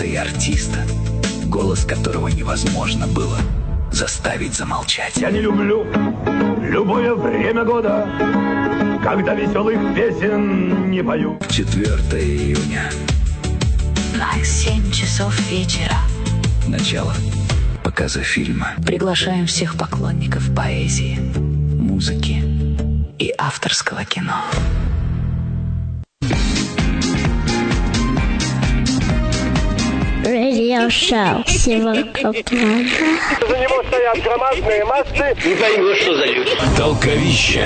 И артиста, голос которого невозможно было заставить замолчать. Я не люблю любое время года, когда веселых песен не пою. 4 июня. 7 часов вечера. Начало показа фильма. Приглашаем всех поклонников поэзии, Музыки. и авторского кино. Радиошоу Сиваков. За него стоят громадные массы. Не поймешь, что за люди. Толковище.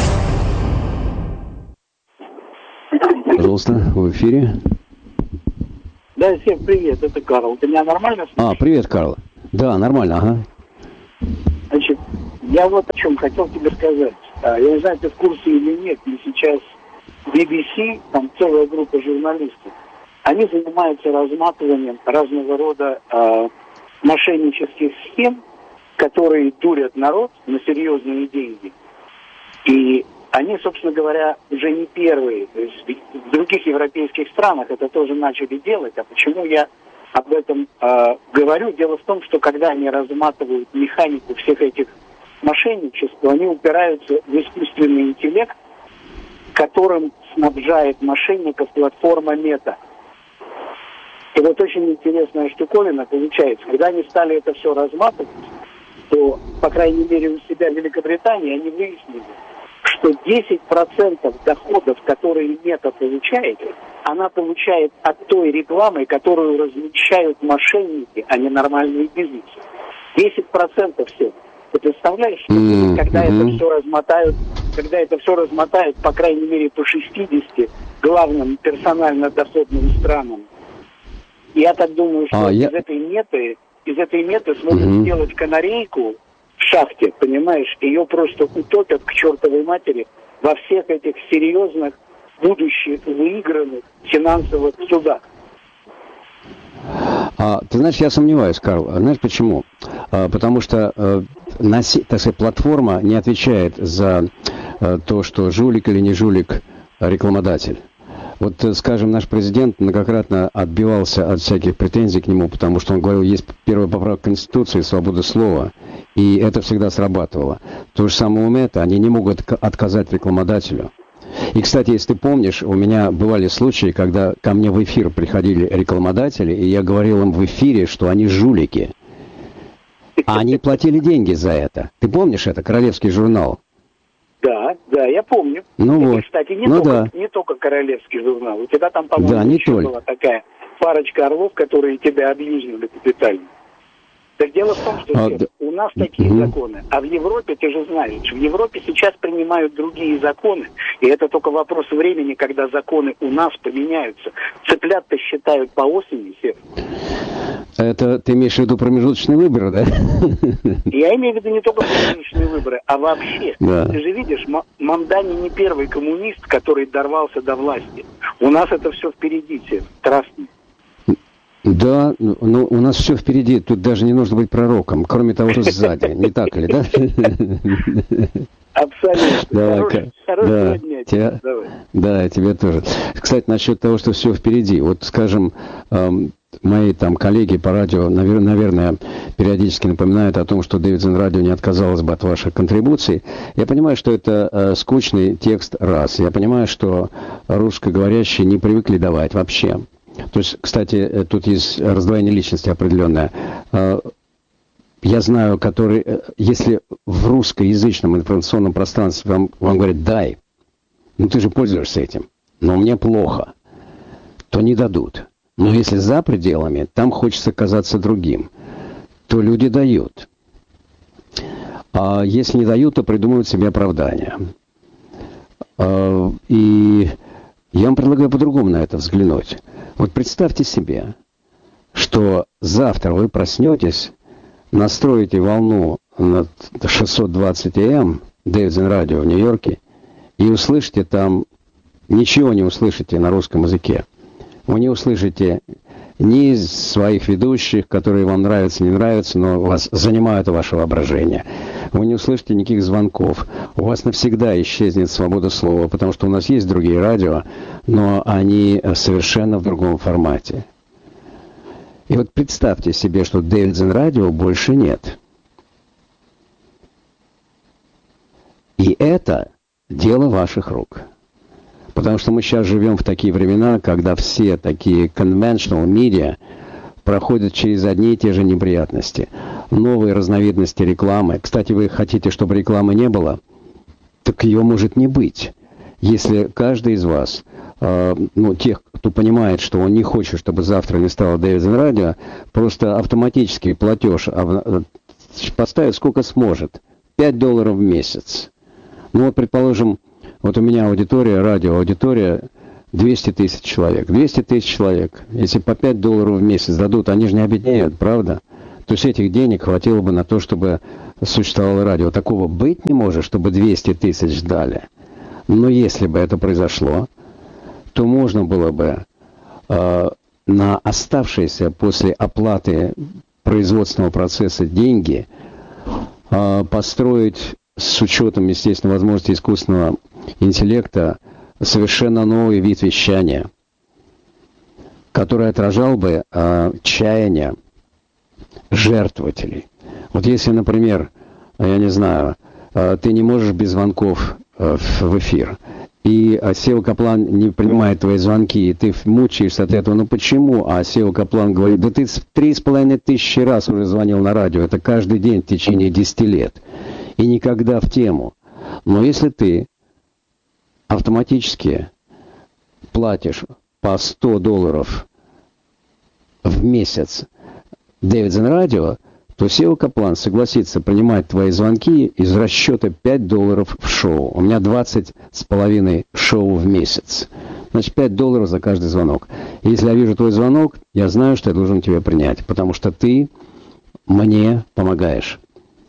Пожалуйста, в эфире. Да, всем привет, это Карл. Ты меня нормально слышишь? Привет, Карл. Да, нормально, ага. Значит, я вот о чем хотел тебе сказать. Я не знаю, ты в курсе или нет, но сейчас BBC, там целая группа журналистов, они занимаются разматыванием разного рода мошеннических схем, которые дурят народ на серьезные деньги. И они, собственно говоря, уже не первые. То есть в других европейских странах это тоже начали делать. А почему я об этом говорю? Дело в том, что когда они разматывают механику всех этих мошенничеств, они упираются в искусственный интеллект, которым снабжает мошенников платформа Мета. И вот очень интересная штуковина получается. Когда они стали это все разматывать, то, по крайней мере, у себя в Великобритании они выяснили, что 10% доходов, которые Мета получает, она получает от той рекламы, которую размещают мошенники, а не нормальные бизнесы. 10% всего. Ты представляешь, что когда это все размотают, по крайней мере, по 60 главным персонально-доходным странам, я так думаю, что из этой меты смогут сделать канарейку в шахте, понимаешь, ее просто утопят к чертовой матери во всех этих серьезных, будущих, выигранных финансовых судах. Ты знаешь, я сомневаюсь, Карл. Знаешь почему? Потому что так сказать, платформа не отвечает за то, что жулик или не жулик рекламодатель. Вот, скажем, наш президент многократно отбивался от всяких претензий к нему, потому что он говорил, есть первая поправка Конституции, свобода слова, и это всегда срабатывало. То же самое у Мета, они не могут отказать рекламодателю. И, кстати, если ты помнишь, у меня бывали случаи, когда ко мне в эфир приходили рекламодатели, и я говорил им в эфире, что они жулики. А они платили деньги за это. Ты помнишь это, Королевский журнал? Да, я помню. Ну и, вот. Кстати, не только Королевский журнал. У тебя там, по-моему, не еще только. была такая парочка орлов, которые тебя абьюзили капитально. Так дело в том, что у нас такие законы, а в Европе, ты же знаешь, в Европе сейчас принимают другие законы, и это только вопрос времени, когда законы у нас поменяются. Цыплят-то считают по осени все. Это ты имеешь в виду промежуточные выборы, да? Я имею в виду не только промежуточные выборы, а вообще. Да. Ты же видишь, Мамдани не первый коммунист, который дорвался до власти. У нас это все впереди, все страстно. Да, но у нас все впереди, тут даже не нужно быть пророком, кроме того, что сзади, не так ли, да? Абсолютно. Хорошего дня тебе. Да, тебе тоже. Кстати, насчет того, что все впереди, вот, скажем, мои там коллеги по радио, наверное, периодически напоминают о том, что Davidson Radio не отказалось бы от ваших контрибуций. Я понимаю, что это скучный текст раз. Я понимаю, что русскоговорящие не привыкли давать вообще. То есть, кстати, тут есть раздвоение личности определенное. Я знаю, если в русскоязычном информационном пространстве вам говорят «дай», ну ты же пользуешься этим, но мне плохо, то не дадут. Но если за пределами, там хочется казаться другим, то люди дают. А если не дают, то придумывают себе оправдания. И я вам предлагаю по-другому на это взглянуть. Вот представьте себе, что завтра вы проснетесь, настроите волну на 620 АМ Davidson Radio в Нью-Йорке и услышите там, ничего не услышите на русском языке. Вы не услышите ни из своих ведущих, которые вам нравятся, не нравятся, но вас занимают ваше воображение. Вы не услышите никаких звонков. У вас навсегда исчезнет свобода слова, потому что у нас есть другие радио, но они совершенно в другом формате. И вот представьте себе, что Davidson Radio больше нет. И это дело ваших рук. Потому что мы сейчас живем в такие времена, когда все такие conventional media проходят через одни и те же неприятности. Новые разновидности рекламы. Кстати, вы хотите, чтобы рекламы не было? Так ее может не быть. Если каждый из вас, тех, кто понимает, что он не хочет, чтобы завтра не стало Davidson Radio, просто автоматический платеж поставит сколько сможет. $5 в месяц. Ну вот, предположим, вот у меня аудитория, радиоаудитория, 200 тысяч человек. 200 тысяч человек. Если по $5 в месяц дадут, они же не обеднеют, правда? То есть этих денег хватило бы на то, чтобы существовало радио. Такого быть не может, чтобы 200 тысяч дали. Но если бы это произошло, то можно было бы на оставшиеся после оплаты производственного процесса деньги построить с учетом, естественно, возможностей искусственного интеллекта совершенно новый вид вещания, который отражал бы чаяния жертвователей. Вот если, например, я не знаю, ты не можешь без звонков в эфир, и Сева Каплан не принимает твои звонки, и ты мучаешься от этого. Ну почему? А Сева Каплан говорит, да ты 3500 раз уже звонил на радио, это каждый день в течение 10 лет, и никогда в тему. Но если ты автоматически платишь по $100 в месяц Davidson Radio, то Сева Каплан согласится принимать твои звонки из расчета $5 в шоу. У меня 20,5 шоу в месяц. Значит, $5 за каждый звонок. И если я вижу твой звонок, я знаю, что я должен тебя принять, потому что ты мне помогаешь.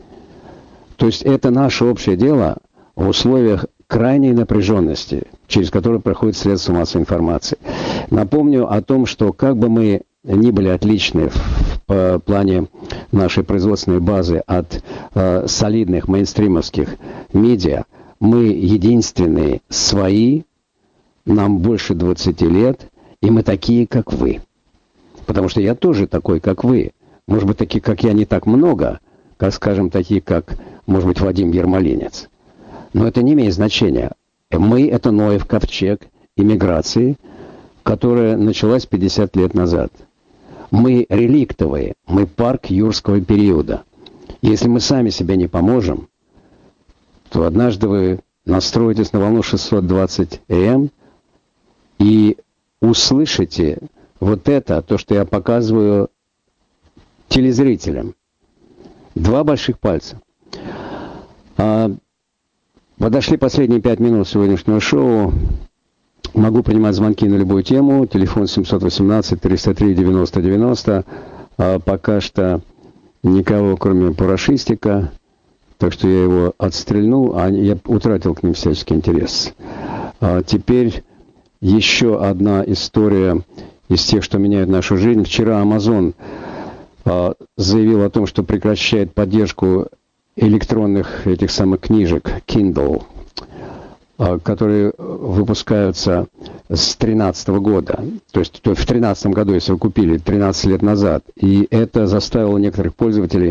То есть это наше общее дело в условиях крайней напряженности, через которую проходит средства массовой информации. Напомню о том, что как бы мы ни были отличны в плане нашей производственной базы от солидных мейнстримовских медиа, мы единственные свои, нам больше 20 лет, и мы такие, как вы. Потому что я тоже такой, как вы. Может быть, такие, как я, не так много, как, скажем, такие, как, может быть, Вадим Ермолинец. Но это не имеет значения. Мы — это Ноев ковчег иммиграции, которая началась 50 лет назад. Мы реликтовые, мы парк юрского периода. Если мы сами себе не поможем, то однажды вы настроитесь на волну 620 АМ и услышите вот это, то, что я показываю телезрителям. 2 больших пальца. Подошли последние 5 минут сегодняшнего шоу. Могу принимать звонки на любую тему. Телефон 718-303-90-90. Пока что никого, кроме парашистика. Так что я его отстрельнул, а я утратил к ним всяческий интерес. Теперь еще одна история из тех, что меняют нашу жизнь. Вчера Amazon заявил о том, что прекращает поддержку электронных этих самых книжек Kindle, которые выпускаются с 2013 года. То есть в 2013 году, если вы купили, 13 лет назад. И это заставило некоторых пользователей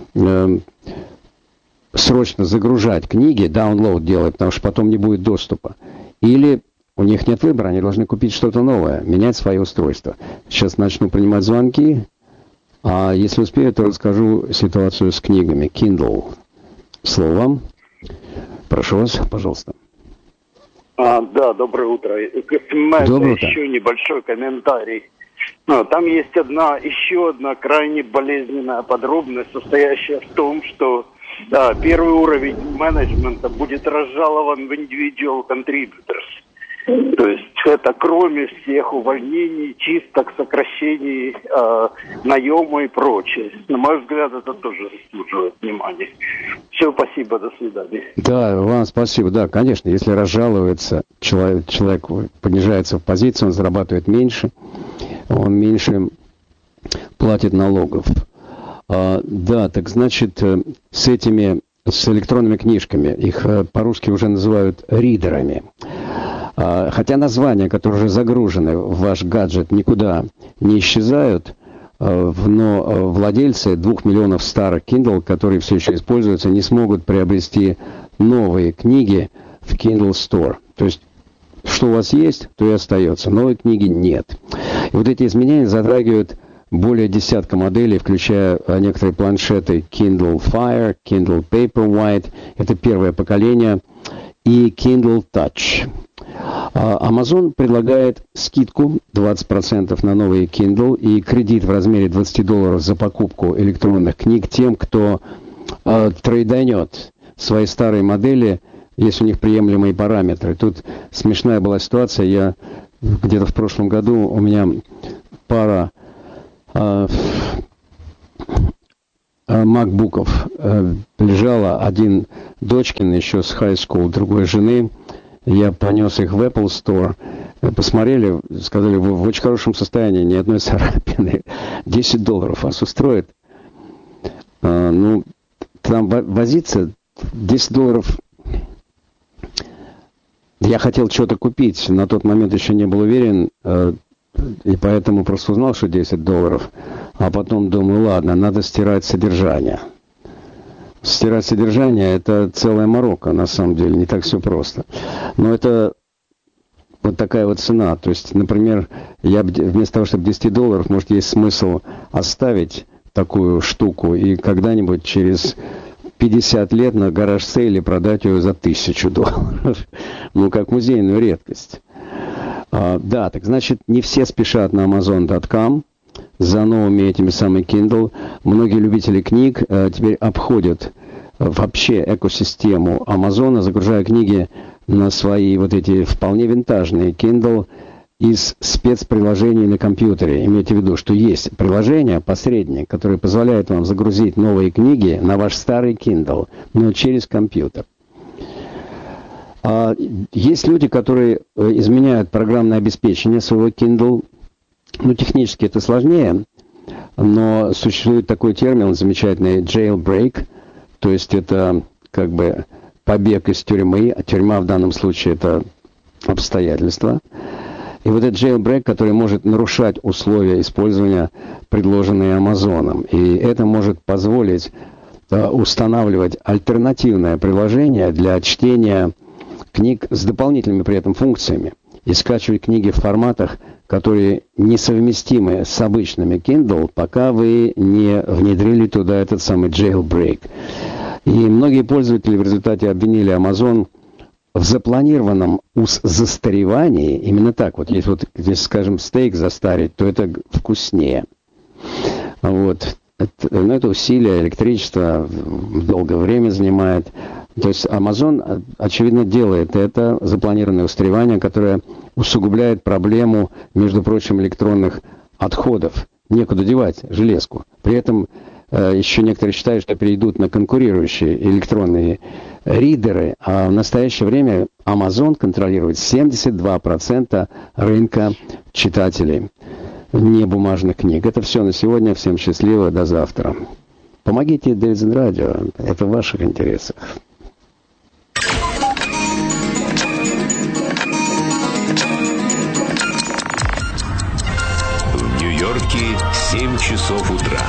срочно загружать книги, download делать, потому что потом не будет доступа. Или у них нет выбора, они должны купить что-то новое, менять свои устройства. Сейчас начну принимать звонки, а если успею, то расскажу ситуацию с книгами. Kindle. Слово вам. Прошу вас, пожалуйста. Да, доброе утро. Доброе утро. Еще небольшой комментарий. Там есть еще одна крайне болезненная подробность, состоящая в том, что первый уровень менеджмента будет разжалован в individual contributors. То есть это кроме всех увольнений, чисток, сокращений, наема и прочее. На мой взгляд, это тоже заслуживает внимания. Все, спасибо, до свидания. Да, вам спасибо. Да, конечно, если разжалуется, человек понижается в позиции, он зарабатывает меньше, он меньше платит налогов. Да, так значит, с электронными книжками, их по-русски уже называют ридерами. Хотя названия, которые уже загружены в ваш гаджет, никуда не исчезают, но владельцы 2 миллионов старых Kindle, которые все еще используются, не смогут приобрести новые книги в Kindle Store. То есть, что у вас есть, то и остается. Новой книги нет. И вот эти изменения затрагивают более десятка моделей, включая некоторые планшеты Kindle Fire, Kindle Paperwhite, это первое поколение, и Kindle Touch. Amazon предлагает скидку 20% на новые Kindle и кредит в размере $20 за покупку электронных книг тем, кто трейданет свои старые модели, если у них приемлемые параметры. Тут смешная была ситуация. Я где-то в прошлом году, у меня пара макбуков лежала, один дочкин еще с high school, другой жены. Я понес их в Apple Store, посмотрели, сказали, в очень хорошем состоянии, ни одной царапины, $10 вас устроит. Ну, там возиться $10. Я хотел что-то купить, на тот момент еще не был уверен, и поэтому просто узнал, что $10. А потом думаю, ладно, надо стирать содержание. Стирать содержание — это целая морока, на самом деле, не так все просто. Но это вот такая вот цена. То есть, например, я вместо того, чтобы $10, может, есть смысл оставить такую штуку и когда-нибудь через 50 лет на гараж-сейле продать ее за $1000. Ну, как музейную редкость. Да, так значит, не все спешат на Amazon.com за новыми этими самыми Kindle. Многие любители книг теперь обходят вообще экосистему Амазона, загружая книги на свои вот эти вполне винтажные Kindle из спецприложений на компьютере. Имейте в виду, что есть приложение, посредник, которое позволяет вам загрузить новые книги на ваш старый Kindle, но через компьютер. Есть люди, которые изменяют программное обеспечение своего Kindle. Ну, технически это сложнее, но существует такой термин замечательный jailbreak, то есть это как бы побег из тюрьмы, а тюрьма в данном случае это обстоятельства. И вот этот jailbreak, который может нарушать условия использования, предложенные Амазоном, и это может позволить устанавливать альтернативное приложение для чтения книг с дополнительными при этом функциями и скачивать книги в форматах, которые несовместимы с обычными Kindle, пока вы не внедрили туда этот самый jailbreak. И многие пользователи в результате обвинили Amazon в запланированном застаревании. Именно так. Вот если, скажем, стейк застарить, то это вкуснее. Вот. Но это усилие, электричество долгое время занимает. То есть Amazon, очевидно, делает это запланированное устаревание, которое усугубляет проблему, между прочим, электронных отходов. Некуда девать железку. При этом еще некоторые считают, что перейдут на конкурирующие электронные ридеры, а в настоящее время Amazon контролирует 72% рынка читателей небумажных книг. Это все на сегодня. Всем счастливо. До завтра. Помогите Davidson Radio. Это в ваших интересах. В Нью-Йорке 7 часов утра.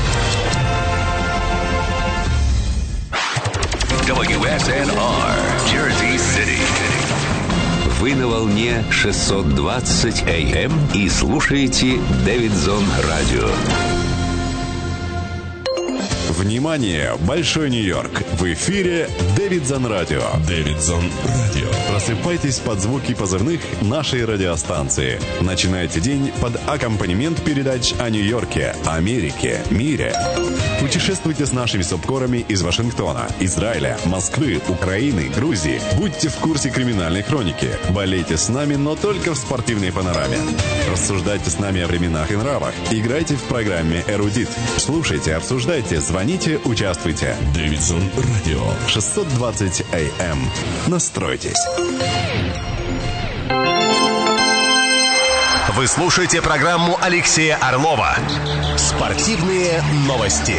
WSNR, Jersey City. Вы на волне 620 AM и слушаете Davidson Radio. Внимание! Большой Нью-Йорк! В эфире Davidson Radio. Davidson Radio. Просыпайтесь под звуки позывных нашей радиостанции. Начинайте день под аккомпанемент передач о Нью-Йорке, Америке, мире. Путешествуйте с нашими субкорами из Вашингтона, Израиля, Москвы, Украины, Грузии. Будьте в курсе криминальной хроники. Болейте с нами, но только в спортивной панораме. Рассуждайте с нами о временах и нравах. Играйте в программе «Эрудит». Слушайте, обсуждайте, звоните, участвуйте. Davidson Radio. 620 AM. Настройтесь. Вы слушаете программу Алексея Орлова «Спортивные новости».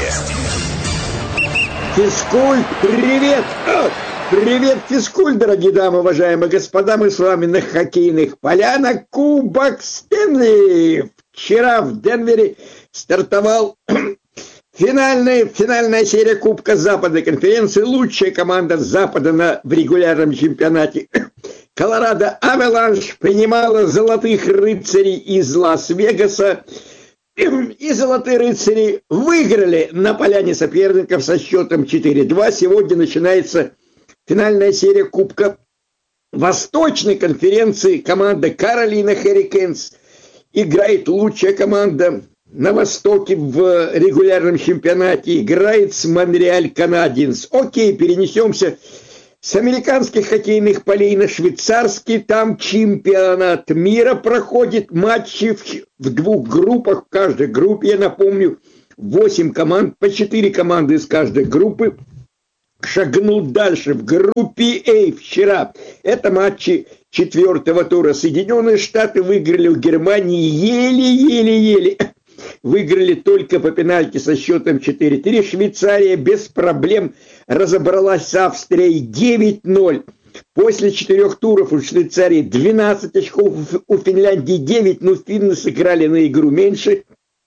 Физкульт, привет! Привет, физкульт, дорогие дамы, уважаемые господа. Мы с вами на хоккейных полянах. Кубок Стэнли. Вчера в Денвере стартовал финальная серия Кубка Западной конференции. Лучшая команда Запада в регулярном чемпионате. Колорадо Аваланш принимала золотых рыцарей из Лас-Вегаса. И золотые рыцари выиграли на поляне соперников со счетом 4-2. Сегодня начинается финальная серия Кубка Восточной конференции. Команда Каролина Хуррикейнс играет, лучшая команда на Востоке в регулярном чемпионате, играет с Монреаль Канадиенс. Окей, перенесемся с американских хоккейных полей на швейцарский. Там чемпионат мира проходит, матчи в двух группах. В каждой группе, я напомню, 8 команд, по 4 команды из каждой группы шагнут дальше. В группе А вчера это матчи 4-го тура. Соединенные Штаты выиграли у Германии еле-еле-еле. Выиграли только по пенальти со счетом 4-3. Швейцария без проблем разобралась с Австрией 9-0. После 4 туров у Швейцарии 12 очков, у Финляндии 9, но финны сыграли на игру меньше.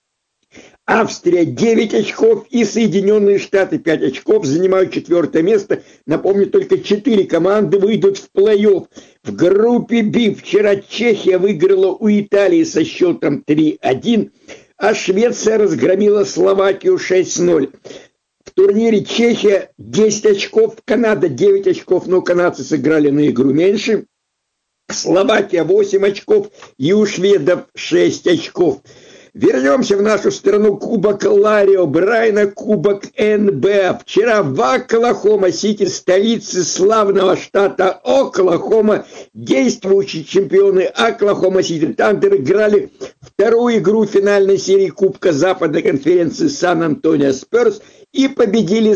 Австрия 9 очков и Соединенные Штаты 5 очков, занимают 4-е место. Напомню, только 4 команды выйдут в плей-офф. В группе Б вчера Чехия выиграла у Италии со счетом 3-1, а Швеция разгромила Словакию 6-0. В турнире Чехия 10 очков, Канада 9 очков, но канадцы сыграли на игру меньше. Словакия 8 очков и у шведов 6 очков. Вернемся в нашу страну. Кубок Ларри О'Брайена, Кубок НБА. Вчера в Оклахома-Сити, столице славного штата Оклахома, действующие чемпионы Оклахома-Сити Тандер играли вторую игру финальной серии Кубка Западной конференции Сан-Антонио Спёрс и победили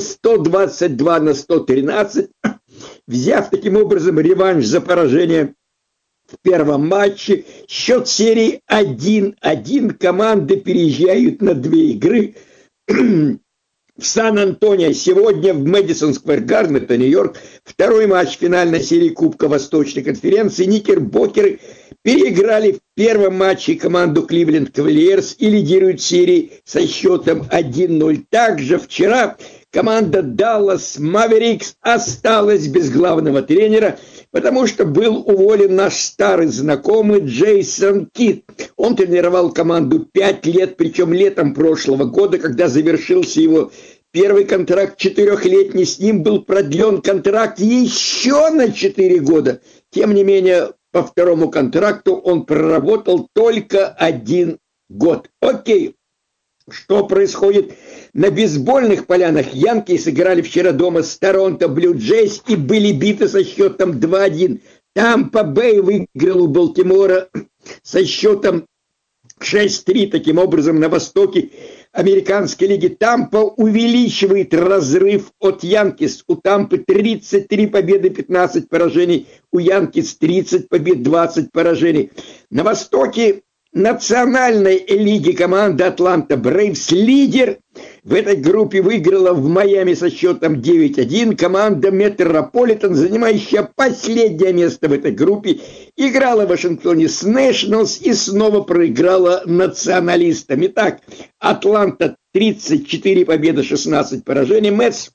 122-113, взяв таким образом реванш за поражение в первом матче. Счет серии 1-1. Команды переезжают на 2 игры в Сан-Антонио. Сегодня в Мэдисон Сквер Гарден, это Нью-Йорк, второй матч финальной серии Кубка Восточной конференции. Никербокеры переиграли в первом матче команду Кливленд Кавальерс и лидируют серии со счетом 1-0. Также вчера команда Даллас Маверикс осталась без главного тренера, потому что был уволен наш старый знакомый Джейсон Кид. Он тренировал команду 5 лет, причем летом прошлого года, когда завершился его первый контракт 4-летний, с ним был продлен контракт еще на 4 года. Тем не менее, по второму контракту он проработал только 1 год. Окей. Что происходит на бейсбольных полянах? Янки сыграли вчера дома с Торонто Блю Джейс и были биты со счетом 2-1. Тампа Бэй выиграл у Балтимора со счетом 6-3. Таким образом, на востоке американской лиги Тампа увеличивает разрыв от Янкис. У Тампы 33 победы, 15 поражений. У Янкис 30 побед, 20 поражений. На востоке Национальной лиги команда Атланта Брейвс, лидер в этой группе, выиграла в Майами со счетом 9-1. Команда Метрополитен, занимающая последнее место в этой группе, играла в Вашингтоне с Нэшнлс и снова проиграла националистам. Итак, Атланта 34 победы, 16 поражений. Мэтс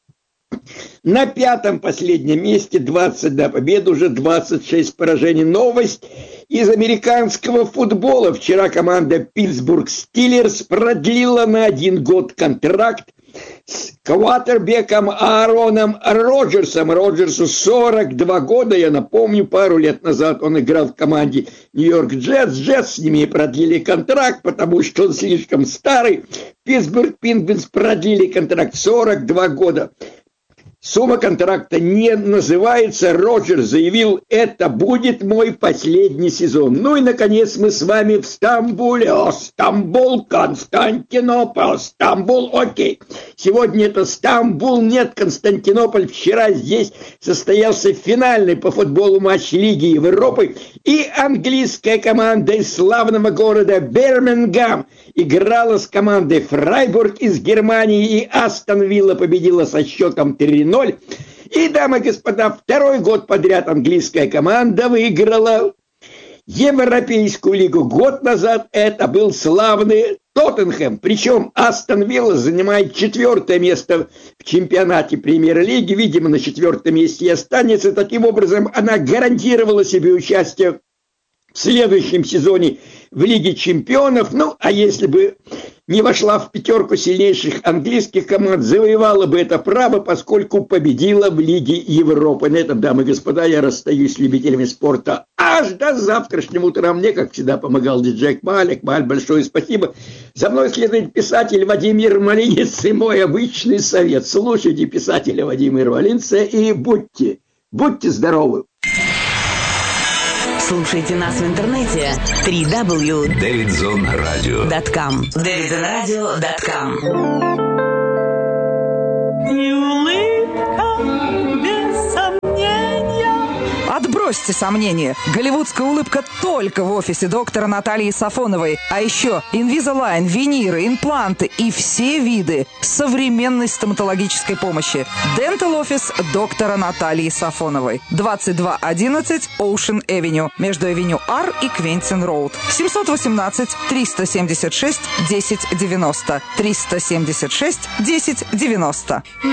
на 5-м последнем месте, 22 победы, уже 26 поражений. Новость из американского футбола. Вчера команда Питтсбург Стиллерс продлила на 1 год контракт с квотербеком Аароном Роджерсом. Роджерсу 42 года, я напомню, пару лет назад он играл в команде Нью-Йорк Джетс. Джетс с ними продлили контракт, потому что он слишком старый. Питтсбург Пингвинс продлили контракт 42 года. Сумма контракта не называется. Роджерс заявил: это будет мой последний сезон. Ну и, наконец, мы с вами в Стамбуле. Стамбул, Константинополь, Стамбул, окей. Сегодня это Стамбул, нет, Константинополь. Вчера здесь состоялся финальный по футболу матч Лиги Европы. И английская команда из славного города Бирмингем играла с командой Фрайбург из Германии. И Астон Вилла победила со счетом 3-0. И, дамы и господа, второй год подряд английская команда выиграла Европейскую лигу. Год назад это был славный Тоттенхэм, причем Астон Вилла занимает 4-е место в чемпионате премьер-лиги, видимо, на 4-м месте и останется. Таким образом, она гарантировала себе участие в следующем сезоне в Лиге чемпионов. Ну, а если бы не вошла в 5 сильнейших английских команд, завоевала бы это право, поскольку победила в Лиге Европы. На этом, дамы и господа, я расстаюсь с любителями спорта аж до завтрашнего утра. Мне, как всегда, помогал диджей Малик. Маль, большое спасибо. За мной следует писатель Вадим Ермолинец, и мой обычный совет: слушайте писателя Вадима Ермолинца и будьте здоровы. Слушайте нас в интернете www.davidzonradio.com davidzonradio.com. Отбросьте сомнения. Голливудская улыбка только в офисе доктора Натальи Сафоновой. А еще Invisalign, виниры, импланты и все виды современной стоматологической помощи. Dental Office доктора Натальи Сафоновой. 2211 Ocean Avenue. Между Авеню Ар и Квентин Роуд. 718-376-1090. 376-1090.